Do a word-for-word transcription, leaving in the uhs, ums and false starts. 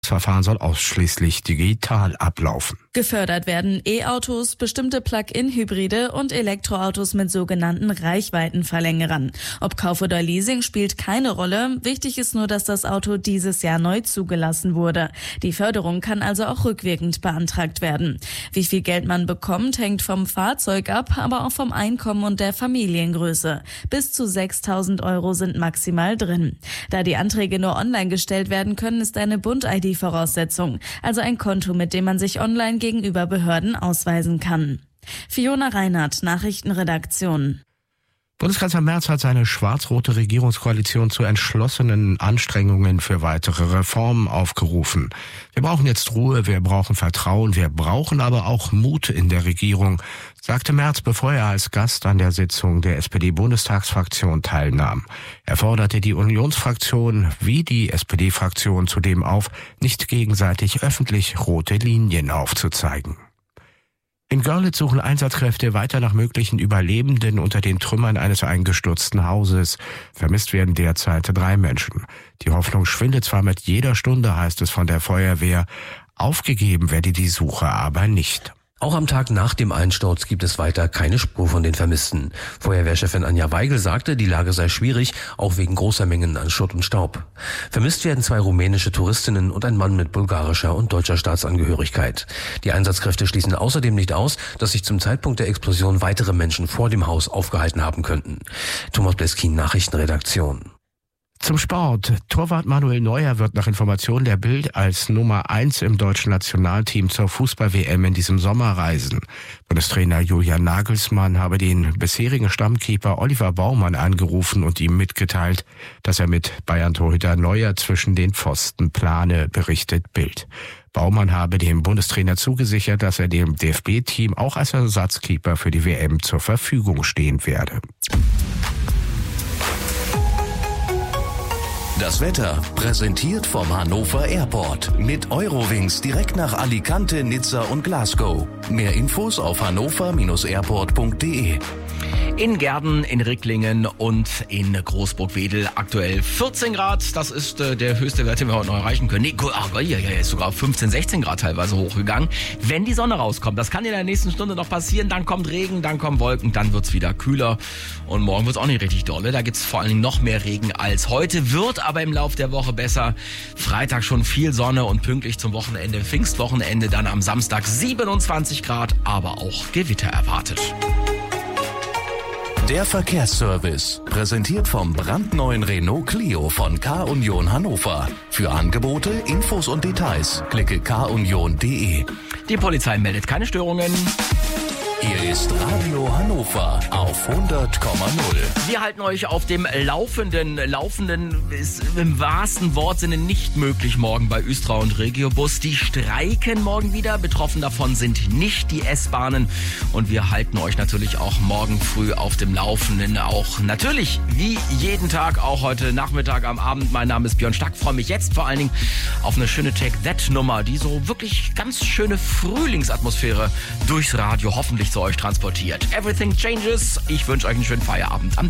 Das Verfahren soll ausschließlich digital ablaufen. Gefördert werden E-Autos, bestimmte Plug-in-Hybride und Elektroautos mit sogenannten Reichweitenverlängerern. Ob Kauf oder Leasing spielt keine Rolle. Wichtig ist nur, dass das Auto dieses Jahr neu zugelassen wurde. Die Förderung kann also auch rückwirkend beantragt werden. Wie viel Geld man bekommt, hängt vom Fahrzeug ab, aber auch vom Einkommen und der Familiengröße. Bis zu sechstausend Euro sind maximal drin. Da die Anträge nur online gestellt werden können, ist eine Bund-I D Voraussetzung, also ein Konto, mit dem man sich online gegenüber Behörden ausweisen kann. Fiona Reinhardt, Nachrichtenredaktion. Bundeskanzler Merz hat seine schwarz-rote Regierungskoalition zu entschlossenen Anstrengungen für weitere Reformen aufgerufen. Wir brauchen jetzt Ruhe, wir brauchen Vertrauen, wir brauchen aber auch Mut in der Regierung, sagte Merz, bevor er als Gast an der Sitzung der S P D-Bundestagsfraktion teilnahm. Er forderte die Unionsfraktion wie die S P D-Fraktion zudem auf, nicht gegenseitig öffentlich rote Linien aufzuzeigen. In Görlitz suchen Einsatzkräfte weiter nach möglichen Überlebenden unter den Trümmern eines eingestürzten Hauses. Vermisst werden derzeit drei Menschen. Die Hoffnung schwindet zwar mit jeder Stunde, heißt es von der Feuerwehr. Aufgegeben werde die Suche aber nicht. Auch am Tag nach dem Einsturz gibt es weiter keine Spur von den Vermissten. Feuerwehrchefin Anja Weigel sagte, die Lage sei schwierig, auch wegen großer Mengen an Schutt und Staub. Vermisst werden zwei rumänische Touristinnen und ein Mann mit bulgarischer und deutscher Staatsangehörigkeit. Die Einsatzkräfte schließen außerdem nicht aus, dass sich zum Zeitpunkt der Explosion weitere Menschen vor dem Haus aufgehalten haben könnten. Thomas Bleskin, Nachrichtenredaktion. Zum Sport. Torwart Manuel Neuer wird nach Informationen der Bild als Nummer eins im deutschen Nationalteam zur Fußball-W M in diesem Sommer reisen. Bundestrainer Julian Nagelsmann habe den bisherigen Stammkeeper Oliver Baumann angerufen und ihm mitgeteilt, dass er mit Bayern-Torhüter Neuer zwischen den Pfosten plane, berichtet Bild. Baumann habe dem Bundestrainer zugesichert, dass er dem D F B-Team auch als Ersatzkeeper für die W M zur Verfügung stehen werde. Das Wetter präsentiert vom Hannover Airport. Mit Eurowings direkt nach Alicante, Nizza und Glasgow. Mehr Infos auf hannover Bindestrich airport Punkt de. In Gehrden, in Ricklingen und in Großburg-Wedel aktuell vierzehn Grad. Das ist äh, der höchste Wert, den wir heute noch erreichen können. Nee, aber ja, ja, ist sogar auf fünfzehn, sechzehn Grad teilweise hochgegangen. Wenn die Sonne rauskommt, das kann in der nächsten Stunde noch passieren, dann kommt Regen, dann kommen Wolken, dann wird's wieder kühler. Und morgen wird's auch nicht richtig dolle. Da gibt's vor allen Dingen noch mehr Regen als heute, wird aber im Laufe der Woche besser. Freitag schon viel Sonne und pünktlich zum Wochenende, Pfingstwochenende, dann am Samstag siebenundzwanzig Grad, aber auch Gewitter erwartet. Der Verkehrsservice, präsentiert vom brandneuen Renault Clio von K-Union Hannover. Für Angebote, Infos und Details klicke k union punkt de. Die Polizei meldet keine Störungen. Hier ist Radio Hannover auf hundert Komma null. Wir halten euch auf dem Laufenden. Laufenden ist im wahrsten Wortsinne nicht möglich morgen bei Östra und Regiobus. Die streiken morgen wieder. Betroffen davon sind nicht die S-Bahnen. Und wir halten euch natürlich auch morgen früh auf dem Laufenden. Auch natürlich wie jeden Tag, auch heute Nachmittag am Abend. Mein Name ist Björn Stack. Freue mich jetzt vor allen Dingen auf eine schöne Take-That-Nummer, die so wirklich ganz schöne Frühlingsatmosphäre durchs Radio hoffentlich zu euch transportiert. Everything changes. Ich wünsche euch einen schönen Feierabend. Am